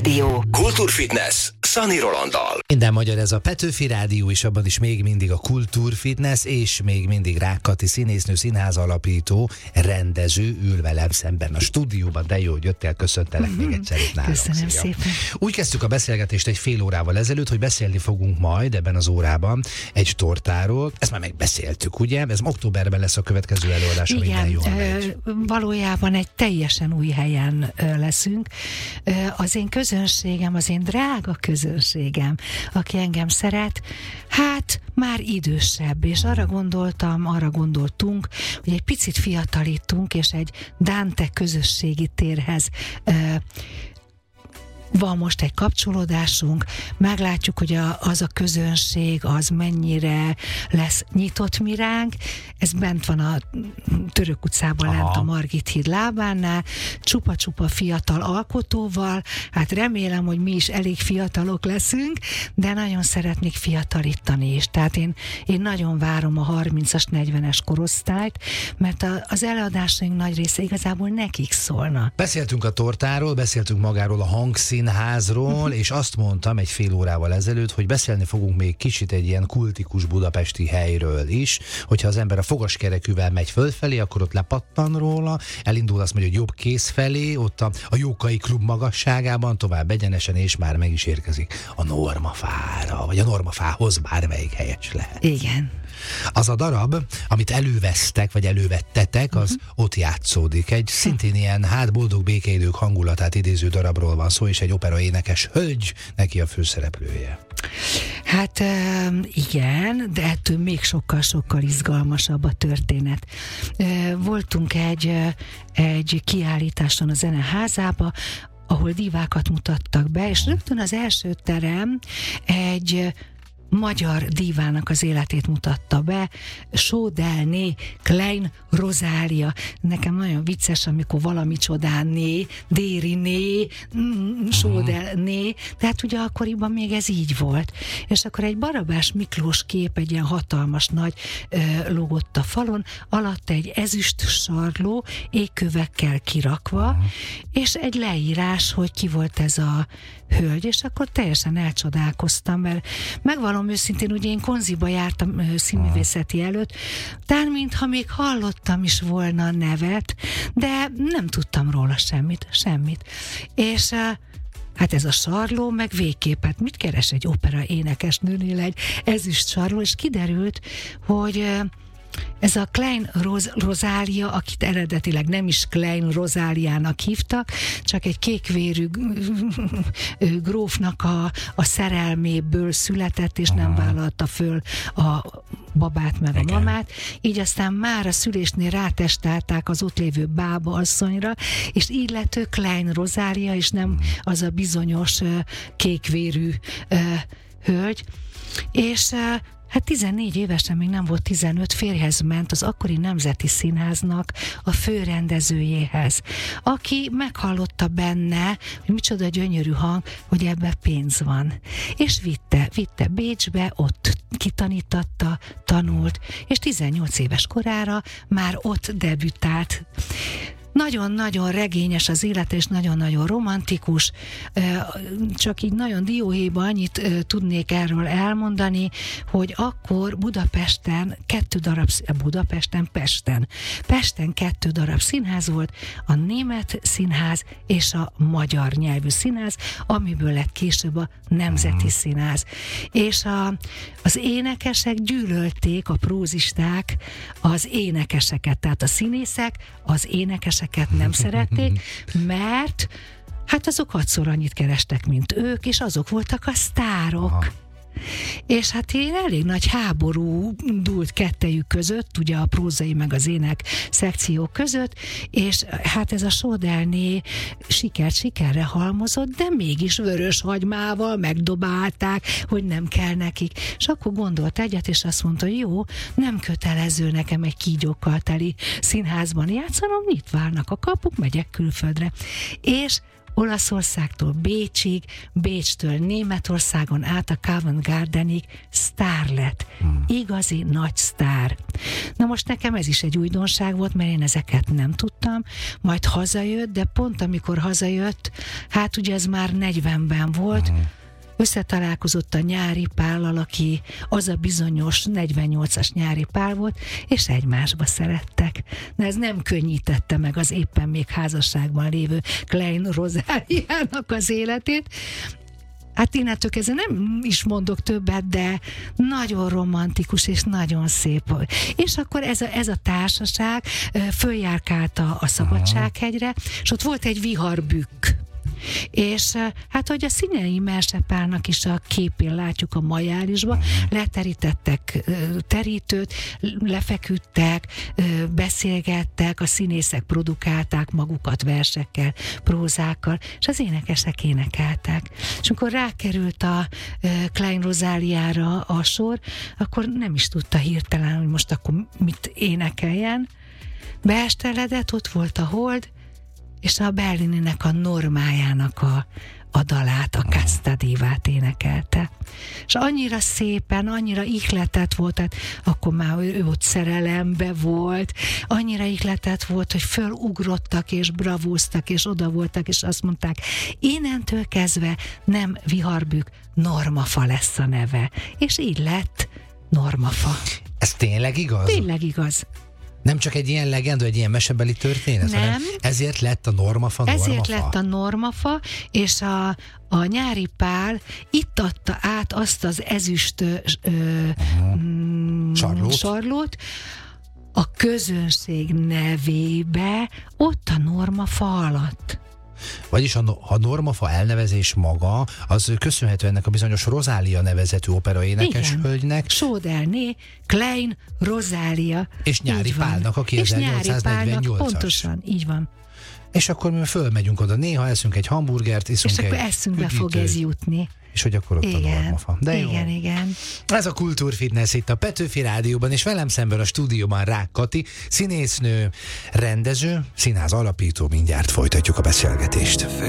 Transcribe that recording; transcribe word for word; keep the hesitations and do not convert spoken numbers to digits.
Rádió. Kultúrfitness Szani Rolanddal. Minden magyar, ez a Petőfi Rádió, és abban is még mindig a Kultúrfitness, és még mindig Rákati színésznő, színház alapító, rendező ül velem szemben a stúdióban. De jó, hogy jöttél, köszöntelek mm-hmm. még egyszer itt nálam. Köszönöm Szia. szépen. Úgy kezdtük a beszélgetést egy fél órával ezelőtt, hogy beszélni fogunk majd ebben az órában egy tortáról. Ezt már megbeszéltük, ugye? Ez októberben lesz a következő előadás, ha minden jól megy. Valójában egy teljesen új helyen leszünk. Az én közönségem, az én drága közönségem, aki engem szeret, hát már idősebb, és arra gondoltam, arra gondoltunk, hogy egy picit fiatalítunk, és egy Dante közösségi térhez van most egy kapcsolódásunk, meglátjuk, hogy a, az a közönség az mennyire lesz nyitott mi ránk. Ez bent van a Török utcában, Aha. lent a Margit híd lábánál, csupa-csupa fiatal alkotóval. Hát remélem, hogy mi is elég fiatalok leszünk, de nagyon szeretnék fiatalítani is. Tehát én, én nagyon várom a harmincas, negyvenes korosztályt, mert a, az előadásaink nagy része igazából nekik szólna. Beszéltünk a tortáról, beszéltünk magáról a hangszín házról, és azt mondtam egy fél órával ezelőtt, hogy beszélni fogunk még kicsit egy ilyen kultikus budapesti helyről is, hogyha az ember a fogaskerekűvel megy fölfelé, akkor ott lepattan róla, elindul azt mondja, hogy jobb kéz felé, ott a, a Jókai Klub magasságában, tovább egyenesen, és már meg is érkezik a Normafára, vagy a Normafához, bármelyik helyes lehet. Igen. Az a darab, amit elővesztek, vagy elővettetek, az uh-huh. ott játszódik. Egy szintén ilyen hát boldog békeidők hangulatát idéző darabról van szó, és egy opera énekes hölgy, neki a főszereplője. Hát igen, de ettől még sokkal-sokkal izgalmasabb a történet. Voltunk egy, egy kiállításon a Zeneházába, ahol divákat mutattak be, és rögtön az első terem egy magyar dívának az életét mutatta be, Sódelné Klein Rozália. Nekem nagyon vicces, amikor valami csodánné, Dériné, Sódelné, de hát ugye akkoriban még ez így volt. És akkor egy Barabás Miklós kép, egy ilyen hatalmas nagy ö, lógott a falon, alatt egy ezüst sarló, égkövekkel kirakva, uh-huh. és egy leírás, hogy ki volt ez a hölgy, és akkor teljesen elcsodálkoztam, mert megvalom őszintén, ugye én Konziba jártam ö, színművészeti előtt, tán mintha még hallottam is volna a nevet, de nem tudtam róla semmit, semmit. És ö, hát ez a sarló, meg végképp, hát mit keres egy opera énekesnőnél egy ezüst sarló, és kiderült, hogy ö, ez a Klein Roz- Rozália, akit eredetileg nem is Klein Rozáliának hívtak, csak egy kékvérű grófnak a, a szerelméből született, és nem vállalta föl a babát meg a Igen. mamát, így aztán már a szülésnél rátestálták az ott lévő bába asszonyra, és így lett ő Klein Rozália, és nem az a bizonyos uh, kékvérű uh, hölgy, és uh, hát tizennégy évesen, még nem volt tizenöt, férjhez ment az akkori Nemzeti Színháznak a főrendezőjéhez, aki meghallotta benne, hogy micsoda gyönyörű hang, hogy ebbe pénz van. És vitte, vitte Bécsbe, ott kitanítatta, tanult, és tizennyolc éves korára már ott debütált. Nagyon-nagyon regényes az élet, és nagyon-nagyon romantikus, csak így nagyon dióhéjban annyit tudnék erről elmondani, hogy akkor Budapesten kettő darab, Budapesten, Pesten, Pesten kettő darab színház volt, a német színház és a magyar nyelvű színház, amiből lett később a Nemzeti Színház. És a, az énekesek gyűlölték, a prózisták az énekeseket, tehát a színészek az énekesek nem szerették, mert hát azok hatszor annyit kerestek, mint ők, és azok voltak a sztárok. Aha. És hát én elég nagy háború dúlt kettejük között, ugye a prózai meg az ének szekció között, és hát ez a Sódelné sikert sikerre halmozott, de mégis vörös hagymával megdobálták, hogy nem kell nekik. És akkor gondolt egyet, és azt mondta, hogy jó, nem kötelező nekem egy kígyókkal teli színházban játszanom, itt várnak a kapuk, megyek külföldre. És Olaszországtól Bécsig, Bécstől Németországon át a Covent Gardenig sztár lett. Hmm. Igazi nagy sztár. Na most nekem ez is egy újdonság volt, mert én ezeket nem tudtam, majd hazajött, de pont amikor hazajött, hát ugye ez már negyvenben volt, hmm. összetalálkozott a Nyári Pállal, aki az a bizonyos negyvennyolcas Nyári Pál volt, és egymásba szerettek. De ez nem könnyítette meg az éppen még házasságban lévő Klein Rozáliának az életét. Hát innentől kezdve nem is mondok többet, de nagyon romantikus és nagyon szép. És akkor ez a, ez a társaság följárkálta a Szabadsághegyre, és ott volt egy viharbükk. És hát, hogy a Szinyei Mersepálnak is a képén látjuk a Majálisba, leterítettek terítőt, lefeküdtek, beszélgettek, a színészek produkálták magukat versekkel, prózákkal, és az énekesek énekeltek. És amikor rákerült a Klein Rozáliára a sor, akkor nem is tudta hirtelen, hogy most akkor mit énekeljen. Beesteledett, ott volt a hold, és a Bellininek a Normájának a, a dalát, a Casta Divát énekelte. És annyira szépen, annyira ihletett volt, tehát akkor már ő ott szerelembe volt, annyira ihletett volt, hogy fölugrottak és bravúztak, és oda voltak, és azt mondták, innentől kezdve nem viharbük, Normafa lesz a neve. És így lett Normafa. Ez tényleg igaz? Tényleg igaz. Nem csak egy ilyen legenda, egy ilyen mesebeli történet, nem. hanem ezért lett a Normafa Normafa. Ezért lett a Normafa, és a, a Nyári Pál itt adta át azt az ezüst ö, uh-huh. mm, sarlót. sarlót a közönség nevébe, ott a Normafa alatt. Vagyis a, a Normafa elnevezés maga, az köszönhető ennek a bizonyos Rozália nevezetű operaénekeshölgynek. Sódelné, Klein Rozália. És Nyári Pálnak, aki ezernyolcszáznegyvennyolcas. Pontosan, így van. És akkor mi fölmegyünk oda, néha eszünk egy hamburgert, iszunk és egy akkor eszünkbe üdítőt, fog ez jutni. És hogy akkor ott igen, a Normafa. De igen, jó. igen. Ez a Kultúrfitness itt a Petőfi Rádióban, és velem szemben a stúdióban Rák Kati, színésznő, rendező, színház alapító, mindjárt folytatjuk a beszélgetést.